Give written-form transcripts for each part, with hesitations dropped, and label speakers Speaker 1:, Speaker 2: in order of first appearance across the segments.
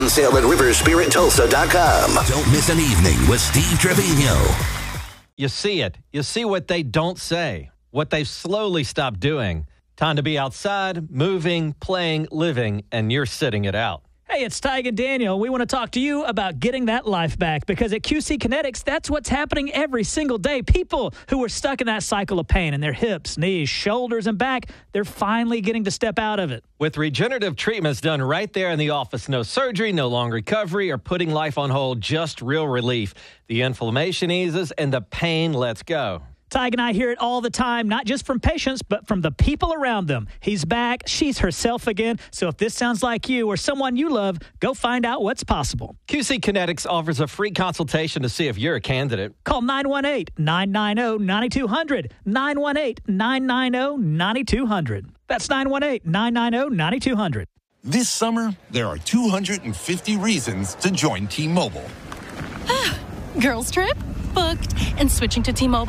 Speaker 1: Sale at riverspirittulsa.com.
Speaker 2: Don't miss an evening with Steve Trevino.
Speaker 3: You see it. You see what they don't say, what they've slowly stopped doing. Time to be outside, moving, playing, living, and you're sitting it out.
Speaker 4: Hey, it's Tig and Daniel. We want to talk to you about getting that life back because at QC Kinetics, that's what's happening every single day. People who are stuck in that cycle of pain in their hips, knees, shoulders, and back, they're finally getting to step out of it.
Speaker 3: With regenerative treatments done right there in the office, no surgery, no long recovery, or putting life on hold, just real relief. The inflammation eases and the pain lets go.
Speaker 4: Tig and I hear it all the time, not just from patients, but from the people around them. He's back. She's herself again. So if this sounds like you or someone you love, go find out what's possible.
Speaker 3: QC Kinetics offers a free consultation to see if you're a candidate.
Speaker 4: Call 918-990-9200. 918-990-9200. That's 918-990-9200.
Speaker 5: This summer, there are 250 reasons to join T-Mobile.
Speaker 6: Girls trip? Booked. And switching to T-Mobile.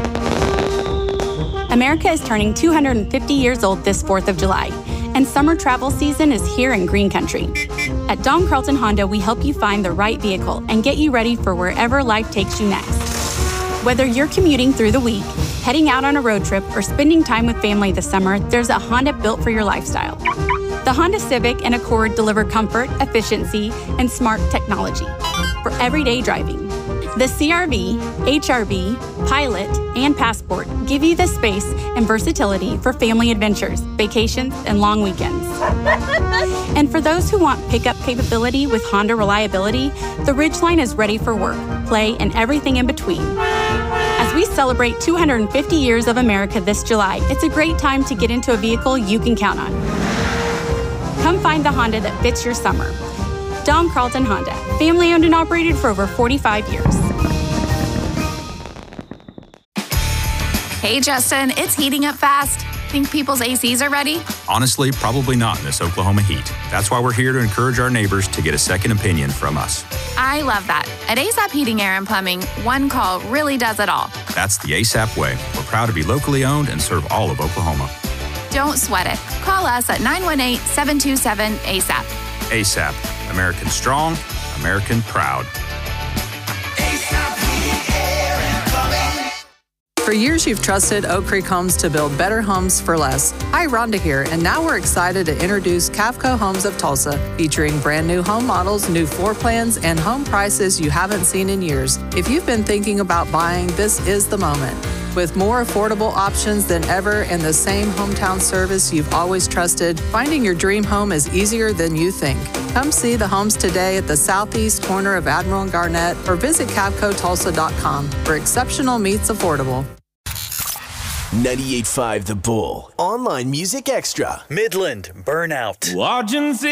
Speaker 7: America is turning 250 years old this 4th of July, and summer travel season is here in Green Country. At Don Carlton Honda, we help you find the right vehicle and get you ready for wherever life takes you next. Whether you're commuting through the week, heading out on a road trip, or spending time with family this summer, there's a Honda built for your lifestyle. The Honda Civic and Accord deliver comfort, efficiency, and smart technology for everyday driving. The CR-V, HR-V, Pilot, and Passport give you the space and versatility for family adventures, vacations, and long weekends. And for those who want pickup capability with Honda reliability, the Ridgeline is ready for work, play, and everything in between. As we celebrate 250 years of America this July, it's a great time to get into a vehicle you can count on. Come find the Honda that fits your summer. Don Carlton Honda, family owned and operated for over 45 years.
Speaker 8: Hey, Justin, it's heating up fast. Think people's ACs are ready?
Speaker 9: Honestly, probably not in this Oklahoma heat. That's why we're here to encourage our neighbors to get a second opinion from us.
Speaker 8: I love that. At ASAP Heating, Air, and Plumbing, one call really does it all.
Speaker 9: That's the ASAP way. We're proud to be locally owned and serve all of Oklahoma.
Speaker 8: Don't sweat it. Call us at 918-727-ASAP.
Speaker 9: ASAP. American strong, American proud.
Speaker 10: For years, you've trusted Oak Creek Homes to build better homes for less. Hi, Rhonda here, and now we're excited to introduce Cavco Homes of Tulsa, featuring brand new home models, new floor plans, and home prices you haven't seen in years. If you've been thinking about buying, this is the moment. With more affordable options than ever and the same hometown service you've always trusted, finding your dream home is easier than you think. Come see the homes today at the southeast corner of Admiral and Garnett or visit CavcoTulsa.com, where exceptional meets affordable.
Speaker 1: 98.5 The Bull. Online Music Extra.
Speaker 11: Midland Burnout.
Speaker 12: Watching